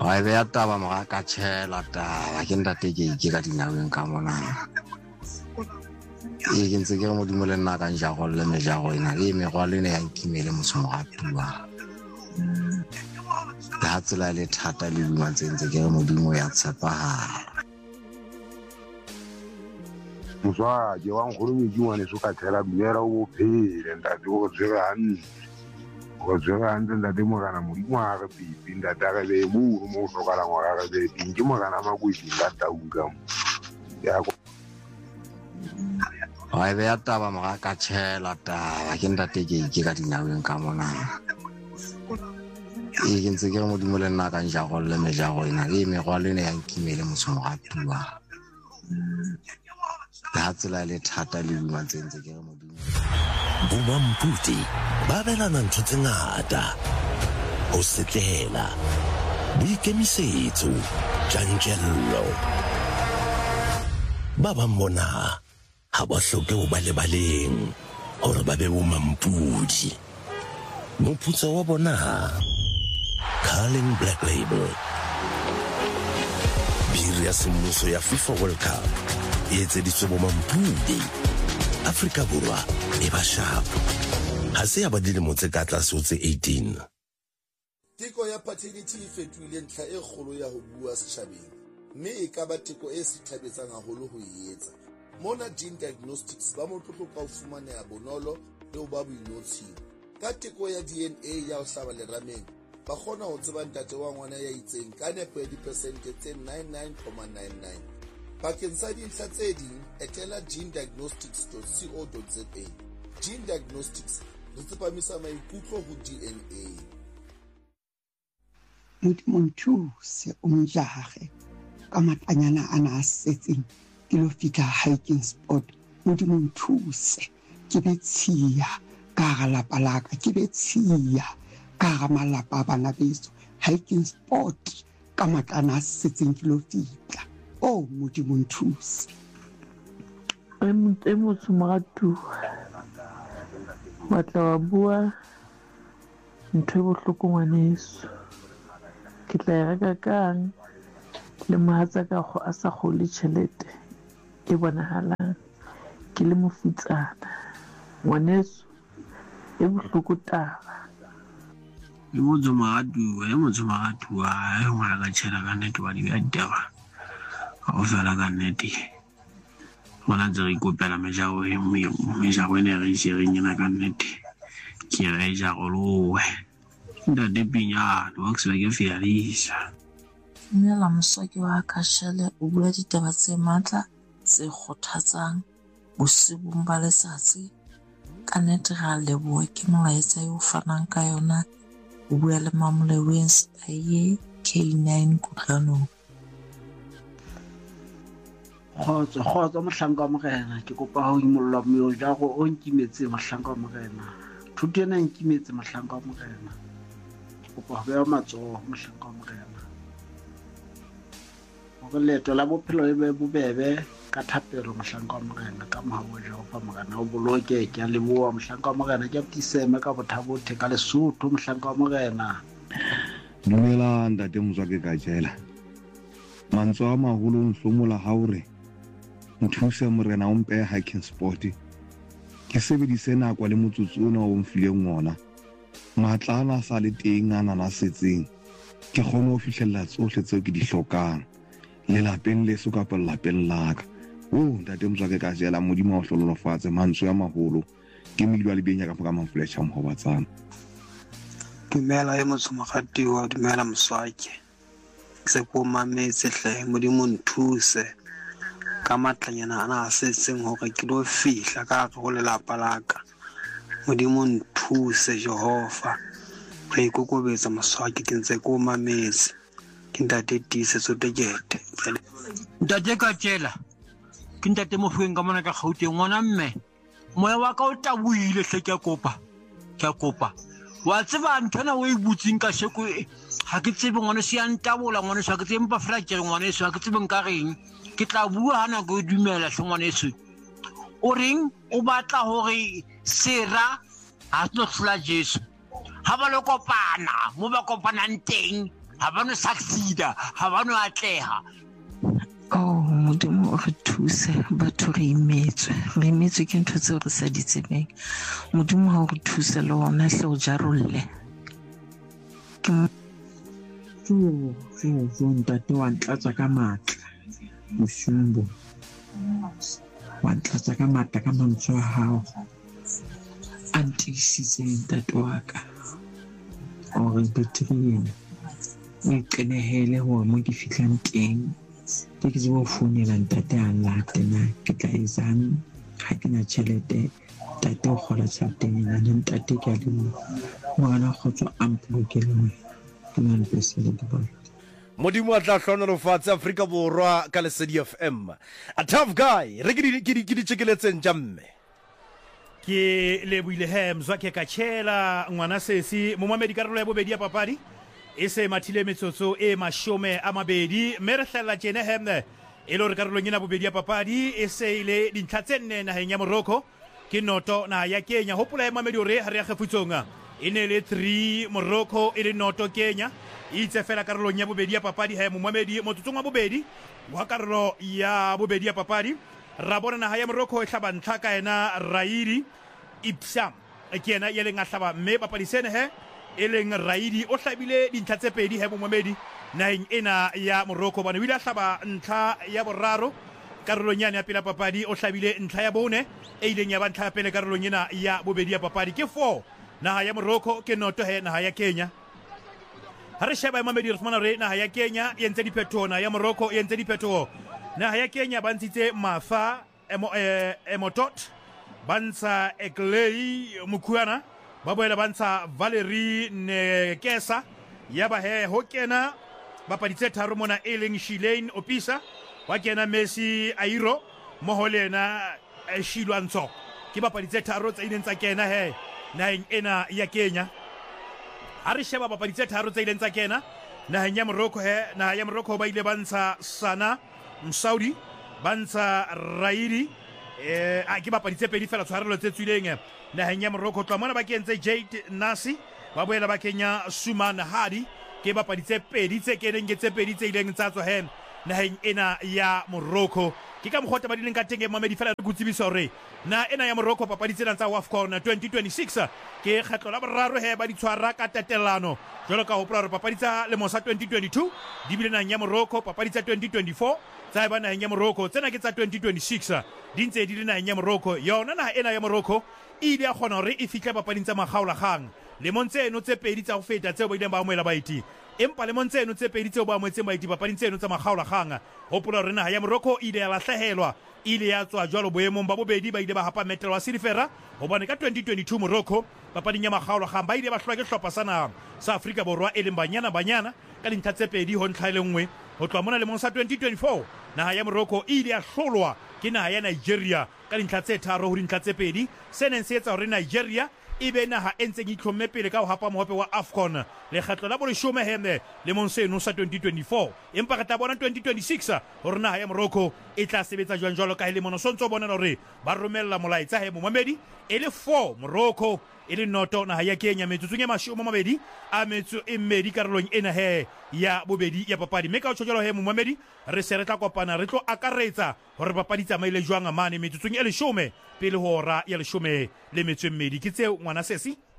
Wa be ya taba moga ka tshela taba ke ntate ke ka dinaweng ka mona. E ke ntse ke re modimo le nna ka njago le mejago ena e megwa le ne ya nkimele motho mogatua. Ya tsela le thata le buma ntse ke re modimo ya tshepahala. Muswa ke wa nkgolo medimo ne soka tshela dumela o bophele ntate o tsere hantle. Go tsere hantle ntate mogana modimo a re pipi ntate a re be mo tlokala ngwa re be pinki mogana makwedi ka taunga mo. Ya Wa be ya taba moga ka tshela taba ke ntate ke ka dinaweng ka mona. E ke ntse ke re modimo le nna ka njago le mejago ena e megwa le ne ya nkimele motho mogatua. Ya tsela le thata le buma ntse ke re modimo. Bomamputi ba belana ntho tse ngata. Ho setlela, boikemisetso, tjantjello. Ba bang bona ha ba hloke ho ba lebaleng hore ba be bomampudi. Moputso wa bona Carling Black Label. Biri ya semmuso ya FIFA World Cup e etseditswe bomampudi. Afrika Borwa e ba sharp. Ha se ya ba dilemo tse ka tlase ho tse 18. Teko ya paternity e fetohile ntlha e kgolo ya ho bua setjhabeng, mme e ka ba teko e sithabetsang haholo ho e etsa. Mona Gene Diagnostics ba motlotlo ka ho fumaneha bonolo le ho ba boinotshing. Ka teko ya DNA ya ho hlaba lerameng, ba kgona ho tseba ntate wa ngwana ya itseng ka nepo ya dipersente tse 99.99. Bakeng sa dintlha tse ding, etela genediagnostics.co.za. Gene Diagnostics re tsepamisa maikutlo ho DNA. Modimo nthuse o njage ka matanyana ana a setseng ke lo fika hiking spot. Modimo nthuse ke be tshiya ka ga lapa laka, ke be tshiya ka ga malapa a bana beso. Hiking spot ka matana a setseng ke lo fika. Oh modimo nthuse. E motho moratu batla wa bua ntho e bohloko ngwaneso. Ke tla e reka kang le mohatsa ka go a sa kgole tjhelete e bonahalang ke le mofutsana ngwaneso e bohloko taba. E motho moratu a ngwana ka tshela ka nnete wa di taba ga o fela ka nnete gona ntse re ikopela mejago ene re isereng ena ka nnete ke re jago lowe ntate pinyana wa ke seba ke fialisa. Dumela moswaki wa ka Shele, o bua ditaba tse matla tse kgothatsang bosibong ba letsatsi. Ka nnete re a leboha ke molaetsa eo fanang ka yona. O bua le Mamoleweng Staye K9 Kutlwanong. Kgotso mohlanka wa morena, ke kopa ho imolla mojago o nkimetse mohlanka wa morena. Thuto ena nkimetse mohlanka wa morena. Ke kopa ho beha matsoho mohlanka wa morena. Hore leeto la bophelo le be bobebe ka thapelo mohlanka wa morena, ka mohabo Jehova morena o boloke. Ke a leboha mohlanka wa morena, ke a tiseme ka bothabothe ka Lesotho mohlanka wa morena. dumela ntate Motswake ka jela mantswe a maholo nhlomola ha hore nthuse morena o mpe hiking sport ke sebedise nako le motsotso ona o mfileng ona matlana sa le teng ana na setseng ke kgone ho fihlella tsohle tseo ke di hlokang le lapeng le soka pa lapeng laka. Ntate Motswake ka jela modimo wa hlolofatse mantswe a maholo ke medwa le benya ka foka maflecha mo batsana. Dumela e motho mogatiwa, dumela moswaki. Se po mametse hle modimo nthuse ka matlanyana ana a setseng hore ke lo fihla ka go lelapa laka. Modimo nthuse Jehova. Re ikokobetsa moswaki ke ntse ko mametse. Ke ntate Tisetso Tekete. Ntate ka tjela ke ntate Mofokeng ka mona ka Gauteng ngwana mme. Moya wa ka o tabuile hle ke a kopa. Wa tseba ntona o e butsing ka sheko ha ke tsebe ngwana se ya ntabola ngwana se ha ke tsebe mpa fela ke ngwana se ha ke tsebe nka reng ke tla bua hana go dumela hle ngwana se o reng o batla hore sera ha tlo hlola Jesu ha ba lo kopana mo ba kopanang teng ha ba no succeeda ha ba no atleha. Modimo o re thuse batho re imetswe ke ntho tseo re sa di tsebeng. Modimo ha o re thuse le ona hle o jarolle. Ntate wa ntlatsa ka matla Moshumbo, wa ntlatsa ka matla ka mantswe a hao a ntiisitseng ntate wa ka hore battery o iqenehele hore mo ke fihlang teng ke tsebe ho founela ntate a late na ke tla etsang ha ke na tjhelete. Ntate o kgola tjheleteng ena ntate ke a leboha ngwana kgotso a mpolokele ke nang le sele ke bona. Modimo a tla hlonolofatse Afrika Borwa ka Lesedi FM. A tough guy re ke di tsekeletseng jamme ke leboile Mzwa ke ka tshela ngwana sesi momamedi karolo ya bobedi ya papadi e se mathile metsotso e mashome a mabedi mme re hlalla tjena hemne e le hore karolong ena bobedi ya papadi e se ile dintlha tse nne naheng ya Morocco ke noto naha ya Kenya. Hopola ya mamedi hore ha re ya kgefutsonga e ne le 3 Morocco e le noto Kenya e itse fela karolong ya bobedi ya papadi ha momamedi motsotsong wa bobedi wa karolo ya bobedi ya papadi ra bona naha ya Morocco e hlaba ntlha ka ena Raidi Ipsam ke ena ye leng a hlaba mme papadi sene e leng Raidi o hlabile dintlha tse pedi momamedi naheng ena ya Morocco bana wile a hlaba ntlha ya boraro karolong yana ya pele papadi o hlabile ntlha ya bone e ileng ya ba ntlha ya pele karolong ena ya bobedi ya papadi ke 4 naha ya Morocco ke noto naha ya Kenya. Ha re sheba mamedi re fumana re naha ya Kenya e entse diphetoho naha ya Morocco e entse diphetoho. Naha ya Kenya ba ntshitse Mafa Emotot bantsha Eklei Mukwana ba boela bantsha Valerie Nekesa ya ba ho kena bapadi tse tharo mona e leng Shilane Opisa wa kena Messi Airo moholena Shilwanzo ke bapadi tse tharo tse ileng tsa kena naheng ena ya Kenya. Ha re sheba bapadi tse tharo tse ileng tsa kena naheng ya Morocco naha ya Morocco ba ile bantsha Sana Msaudi bantsha Raidi ke bapadi tse pedi fela tshwarelo tse tswileng naheng ya Morocco tla mona ba kentse Jade Nasi ba boela ba kenya Suman Hadi ke bapadi tse pedi tse keneng ke tse pedi tse ileng tsa tswa naheng ena ya Morocco. Ke ka mogota ba dileng ka teng mamedi fela re kutsibisa hore na ena ya Morocco papadi tsena tsa AFCON 2026 ke kgetlo la boraro ba di tshwara ka tatelano jalo ka hopola hore papadi tsa lemo sa 2022 di bile naheng ya Morocco, papadi tsa 2024 tsa ba naheng ya Morocco, tsena ke tsa 2026 di ntse di le naheng ya Morocco. Yona naha ena ya Morocco e ile ya kgona hore e fihle papading tsa makgaolakgang lemong tseno tse pedi tsa go feta tseo ba ileng ba amoela baeti, empa lemong tseno tse pedi tseo ba amoetseng baeti papading tseno tsa makgaolakgang. Hopola hore naha ya Morocco ile ya lahlehelwa, ile ya tswa jwalo boemong ba bobedi, ba ile ba hapa metelo wa silifera hobane ka 2022 Morocco papading ya makgaolakgang ba ile ba hlwa ke hlopha sa naha sa Afrika Borwa e leng banyana ka dintlha tse pedi ho ntlha le nngwe. Ho tloha mona lemong sa 2024 naha ya Morocco ile ya hlolwa ke naha ya Nigeria ka dintlha tse tharo ho dintlha tse pedi. Se neng se etsa hore Nigeria ebe naha e ntseng itlhomme pele ka ho hapa mohope wa AFCON lekgetlo la boleshome lemong seno sa 2024. Empa re tla bona 2026 hore naha ya Morocco e tla sebetsa jwang jwalo ka le mono sontso bona hore ba romella molaetsa momamedi e le 4 Morocco e le noto naha ya Kenya metsotsong e mashome mabedi a metso e mmedi karolong ena ya bobedi ya papadi. Mme ka o tjhojalo momamedi re se re tla kopana re tlo akaretsa hore papadi tsamaile jwang mane metsotsong e leshome pele ho hora ya leshome le metso e mmedi. Ke tseo ngwana sesi.